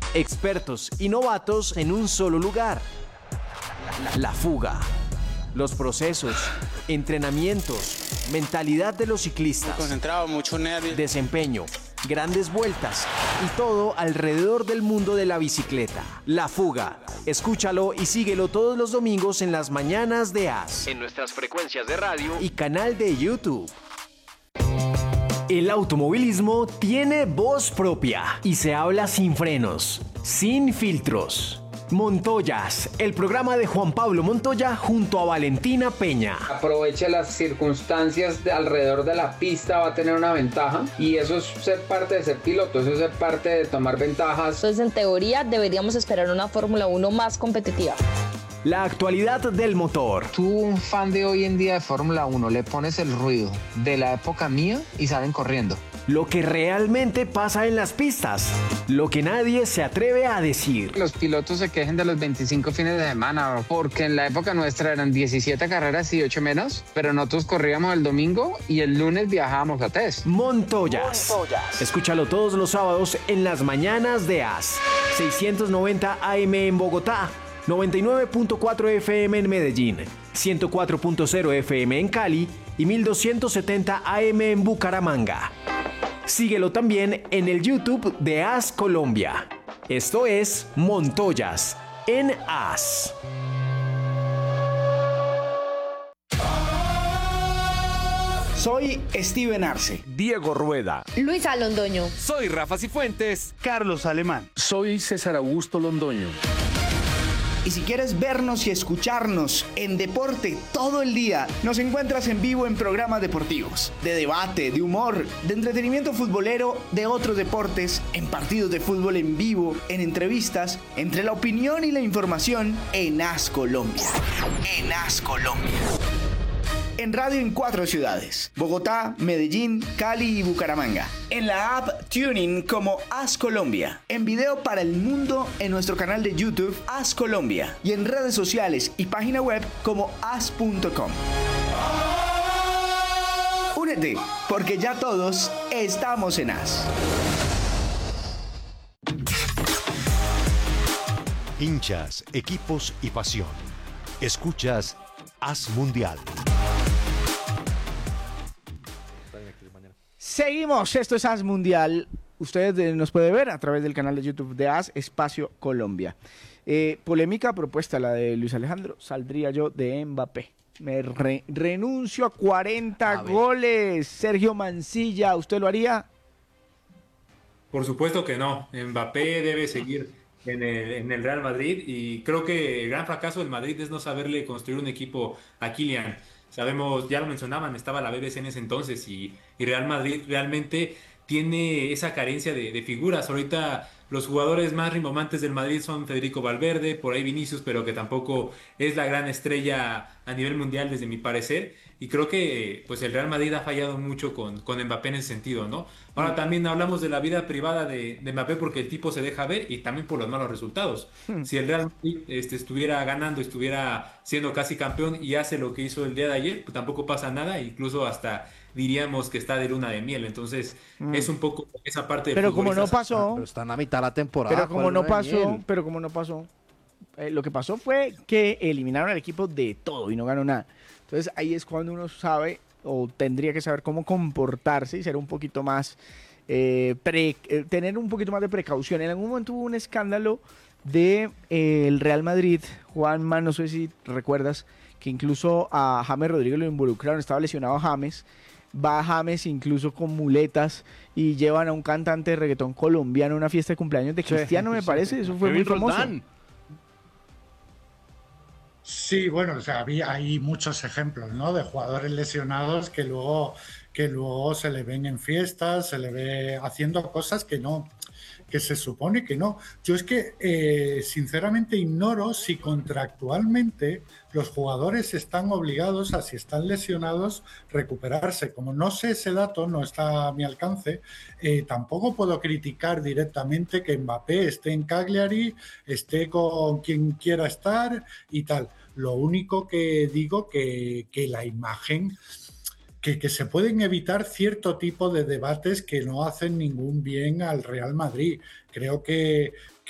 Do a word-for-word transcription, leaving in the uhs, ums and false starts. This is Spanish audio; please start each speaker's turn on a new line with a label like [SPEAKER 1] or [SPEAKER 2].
[SPEAKER 1] Expertos y novatos en un solo lugar. La fuga. Los procesos, entrenamientos, mentalidad de los ciclistas.
[SPEAKER 2] Muy concentrado, mucho nervio.
[SPEAKER 1] Desempeño, grandes vueltas y todo alrededor del mundo de la bicicleta. La fuga. Escúchalo y síguelo todos los domingos en las mañanas de A S. En nuestras frecuencias de radio y canal de YouTube. El automovilismo tiene voz propia y se habla sin frenos, sin filtros. Montoyas, el programa de Juan Pablo Montoya junto a Valentina Peña.
[SPEAKER 3] Aproveche las circunstancias de alrededor de la pista, va a tener una ventaja y eso es ser parte de ser piloto, eso es ser parte de tomar ventajas.
[SPEAKER 4] Entonces, en teoría, deberíamos esperar una Fórmula uno más competitiva.
[SPEAKER 1] La actualidad del motor.
[SPEAKER 5] Tú, un fan de hoy en día de Fórmula uno, le pones el ruido de la época mía y salen corriendo.
[SPEAKER 1] Lo que realmente pasa en las pistas. Lo que nadie se atreve a decir.
[SPEAKER 3] Los pilotos se quejen de los veinticinco fines de semana, porque en la época nuestra eran diecisiete carreras y ocho menos, pero nosotros corríamos el domingo y el lunes viajábamos a test.
[SPEAKER 1] Montoyas. Montoyas. Escúchalo todos los sábados en las mañanas de A S. seiscientos noventa A M en Bogotá, noventa y nueve punto cuatro F M en Medellín, ciento cuatro punto cero F M en Cali y mil doscientos setenta A M en Bucaramanga. Síguelo también en el YouTube de A S Colombia. Esto es Montoyas en A S.
[SPEAKER 6] Soy Steven Arce.
[SPEAKER 7] Diego Rueda.
[SPEAKER 8] Luisa Londoño.
[SPEAKER 7] Soy Rafa Cifuentes.
[SPEAKER 6] Carlos Alemán.
[SPEAKER 9] Soy César Augusto Londoño.
[SPEAKER 6] Y si quieres vernos y escucharnos en deporte todo el día, nos encuentras en vivo en programas deportivos, de debate, de humor, de entretenimiento futbolero, de otros deportes, en partidos de fútbol en vivo, en entrevistas, entre la opinión y la información en A S Colombia. En A S Colombia. En radio en cuatro ciudades: Bogotá, Medellín, Cali y Bucaramanga. En la app TuneIn como A S Colombia. En video para el mundo en nuestro canal de YouTube A S Colombia. Y en redes sociales y página web como a s punto com. Únete, porque ya todos estamos en A S.
[SPEAKER 10] Hinchas, equipos y pasión. Escuchas A S Mundial.
[SPEAKER 6] Seguimos, esto es A S Mundial. Usted eh, nos puede ver a través del canal de YouTube de A S Espacio Colombia. Eh, polémica propuesta la de Luis Alejandro. Saldría yo de Mbappé. Me re- renuncio a cuarenta a goles. Sergio Mancilla, ¿usted lo haría?
[SPEAKER 11] Por supuesto que no. Mbappé debe seguir en el, en el Real Madrid y creo que el gran fracaso del Madrid es no saberle construir un equipo a Kylian. Sabemos, ya lo mencionaban, estaba la B B C en ese entonces y, y Real Madrid realmente tiene esa carencia de, de figuras. Ahorita los jugadores más rimbombantes del Madrid son Federico Valverde, por ahí Vinicius, pero que tampoco es la gran estrella a nivel mundial desde mi parecer. Y creo que pues el Real Madrid ha fallado mucho con, con Mbappé en ese sentido, ¿no? Ahora también hablamos de la vida privada de, de Mbappé porque el tipo se deja ver y también por los malos resultados. Si el Real Madrid este, estuviera ganando, estuviera siendo casi campeón y hace lo que hizo el día de ayer, pues tampoco pasa nada, incluso hasta diríamos que está de luna de miel. Entonces mm. es un poco esa parte de
[SPEAKER 6] pero como no pasó,
[SPEAKER 9] pero están a mitad de la temporada.
[SPEAKER 6] Pero como no pasó, pero como no pasó, eh, lo que pasó fue que eliminaron al equipo de todo y no ganó nada. Entonces ahí es cuando uno sabe o tendría que saber cómo comportarse y ser un poquito más eh, pre, eh, tener un poquito más de precaución. En algún momento hubo un escándalo de eh, el Real Madrid, Juanma, no sé si recuerdas que incluso a James Rodríguez lo involucraron, estaba lesionado James. Va James incluso con muletas y llevan a un cantante de reggaetón colombiano a una fiesta de cumpleaños de Cristiano, sí, me parece, sí, eso fue muy famoso. Roldán.
[SPEAKER 12] Sí, bueno, o sea, había, hay muchos ejemplos, ¿no? De jugadores lesionados que luego, que luego se le ven en fiestas, se le ve haciendo cosas que no, que se supone que no. Yo es que eh, sinceramente ignoro si contractualmente los jugadores están obligados a, si están lesionados, recuperarse. Como no sé ese dato, no está a mi alcance, eh, tampoco puedo criticar directamente que Mbappé esté en Cagliari, esté con quien quiera estar y tal. Lo único que digo que, que la imagen... Que, que se pueden evitar cierto tipo de debates que no hacen ningún bien al Real Madrid. Creo que,